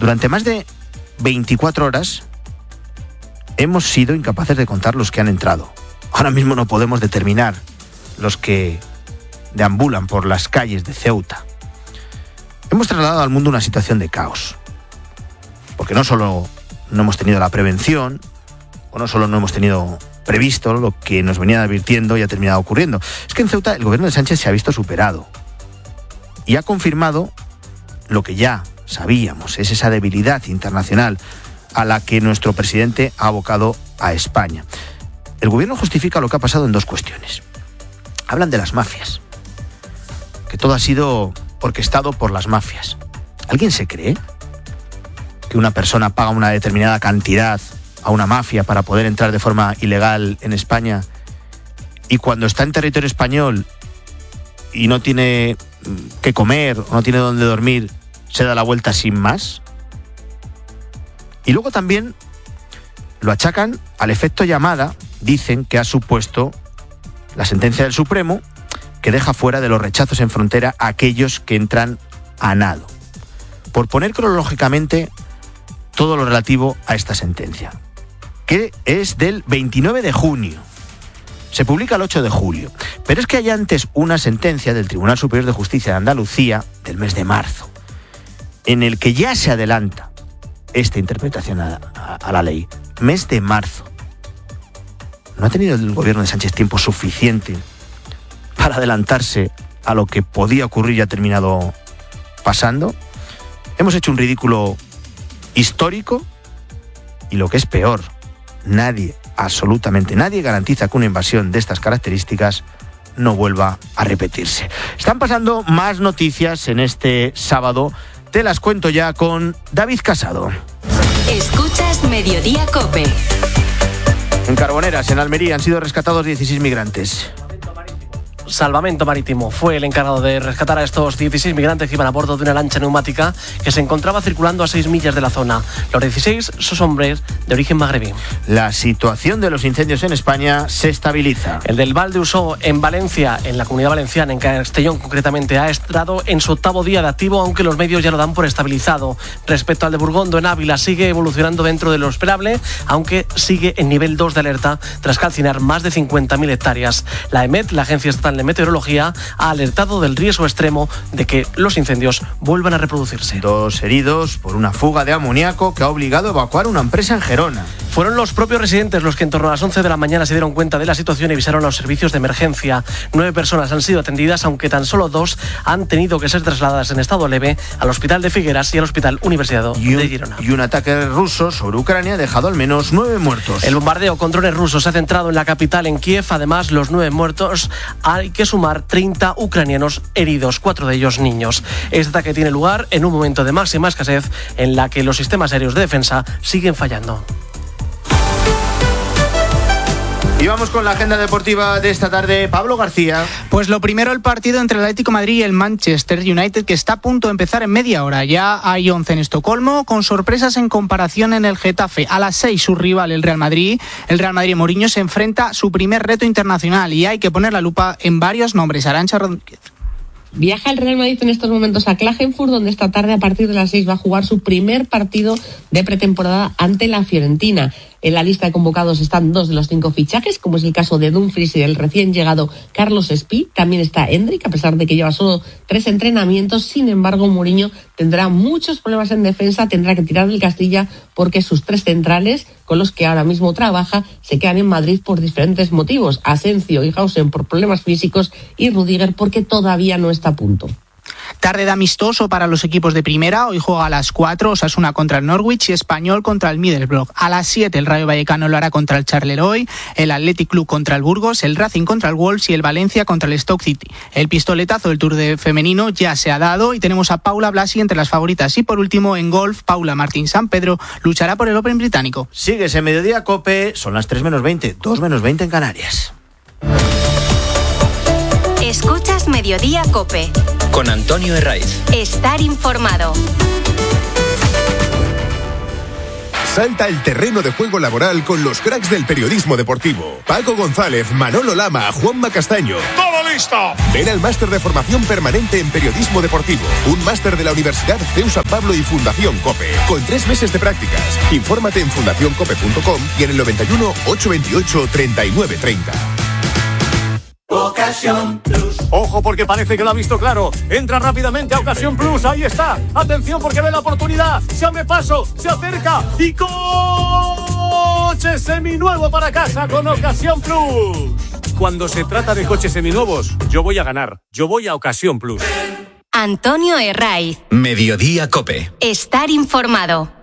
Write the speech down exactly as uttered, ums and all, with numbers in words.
Durante más de veinticuatro horas hemos sido incapaces de contar los que han entrado. Ahora mismo no podemos determinar los que deambulan por las calles de Ceuta. Hemos trasladado al mundo una situación de caos. Porque no solo no hemos tenido la prevención, o no solo no hemos tenido previsto lo que nos venían advirtiendo y ha terminado ocurriendo. Es que en Ceuta el gobierno de Sánchez se ha visto superado y ha confirmado lo que ya sabíamos, es esa debilidad internacional a la que nuestro presidente ha abocado a España. El gobierno justifica lo que ha pasado en dos cuestiones. Hablan de las mafias, que todo ha sido orquestado por las mafias. ¿Alguien se cree que una persona paga una determinada cantidad a una mafia para poder entrar de forma ilegal en España y cuando está en territorio español y no tiene qué comer o no tiene dónde dormir, se da la vuelta sin más? Y luego también lo achacan al efecto llamada, dicen que ha supuesto la sentencia del Supremo que deja fuera de los rechazos en frontera a aquellos que entran a nado. Por poner cronológicamente todo lo relativo a esta sentencia, que es del veintinueve de junio. Se publica el ocho de julio. Pero es que hay antes una sentencia del Tribunal Superior de Justicia de Andalucía del mes de marzo, en el que ya se adelanta esta interpretación a, a, a la ley. Mes de marzo. ¿No ha tenido el gobierno de Sánchez tiempo suficiente para adelantarse a lo que podía ocurrir y ha terminado pasando? Hemos hecho un ridículo histórico y lo que es peor, nadie, absolutamente nadie garantiza que una invasión de estas características no vuelva a repetirse. Están pasando más noticias en este sábado. Te las cuento ya con David Casado. Escuchas Mediodía COPE. En Carboneras, en Almería, han sido rescatados dieciséis migrantes. Salvamento Marítimo fue el encargado de rescatar a estos dieciséis migrantes que iban a bordo de una lancha neumática que se encontraba circulando a seis millas de la zona. Los dieciséis son hombres de origen magrebí. La situación de los incendios en España se estabiliza. El del Val de Usó en Valencia, en la Comunidad Valenciana, en Castellón concretamente, ha entrado en su octavo día de activo, aunque los medios ya lo dan por estabilizado. Respecto al de Burgondo en Ávila, sigue evolucionando dentro de lo esperable, aunque sigue en nivel dos de alerta tras calcinar más de cincuenta mil hectáreas. La E M E T, la Agencia Estatal de Meteorología, ha alertado del riesgo extremo de que los incendios vuelvan a reproducirse. Dos heridos por una fuga de amoníaco que ha obligado a evacuar una empresa en Gerona. Fueron los propios residentes los que en torno a las once de la mañana se dieron cuenta de la situación y avisaron a los servicios de emergencia. Nueve personas han sido atendidas, aunque tan solo dos han tenido que ser trasladadas en estado leve al Hospital de Figueras y al Hospital Universitario de Girona. Y un ataque ruso sobre Ucrania ha dejado al menos nueve muertos. El bombardeo con drones rusos se ha centrado en la capital, en Kiev. Además, los nueve muertos, hay que sumar treinta ucranianos heridos, cuatro de ellos niños. Este ataque tiene lugar en un momento de máxima escasez en la que los sistemas aéreos de defensa siguen fallando. Y vamos con la agenda deportiva de esta tarde. Pablo García. Pues lo primero, el partido entre el Atlético de Madrid y el Manchester United, que está a punto de empezar en media hora. Ya hay once en Estocolmo, con sorpresas en comparación en el Getafe. A las seis, su rival, el Real Madrid. El Real Madrid Mourinho se enfrenta a su primer reto internacional y hay que poner la lupa en varios nombres. Arantxa Rodríguez. Viaja el Real Madrid en estos momentos a Klagenfurt, donde esta tarde a partir de las seis va a jugar su primer partido de pretemporada ante la Fiorentina. En la lista de convocados están dos de los cinco fichajes, como es el caso de Dumfries y del recién llegado Carlos Espí. También está Endrick, a pesar de que lleva solo tres entrenamientos. Sin embargo, Mourinho tendrá muchos problemas en defensa, tendrá que tirar del Castilla porque sus tres centrales, con los que ahora mismo trabaja, se quedan en Madrid por diferentes motivos. Asensio y Hausen por problemas físicos y Rudiger porque todavía no está a punto. Tarde de amistoso para los equipos de primera. Hoy juega a las cuatro Osasuna contra el Norwich y Español contra el Middlesbrough. A las siete el Rayo Vallecano lo hará contra el Charleroi, el Athletic Club contra el Burgos, el Racing contra el Wolves y el Valencia contra el Stoke City. El pistoletazo del Tour de femenino ya se ha dado y tenemos a Paula Blasi entre las favoritas. Y por último, en golf, Paula Martín Sampedro luchará por el Open británico. Sigues en Mediodía COPE, son las tres menos veinte, dos menos veinte en Canarias. Escuchas Mediodía COPE. Con Antonio Herraiz. Estar informado. Salta al terreno de juego laboral con los cracks del periodismo deportivo. Paco González, Manolo Lama, Juanma Castaño. ¡Todo listo! Ven al máster de formación permanente en periodismo deportivo. Un máster de la Universidad C E U San Pablo y Fundación COPE. Con tres meses de prácticas. Infórmate en fundación cope punto com y en el noventa y uno, ochocientos veintiocho, treinta y nueve treinta. Ocasión Plus. Ojo, porque parece que lo ha visto claro. Entra rápidamente a Ocasión Plus. Ahí está. Atención, porque ve la oportunidad. Se abre paso, se acerca y coche seminuevo para casa con Ocasión Plus. Cuando se trata de coches seminuevos, yo voy a ganar. Yo voy a Ocasión Plus. Antonio Herraiz. Mediodía COPE. Estar informado.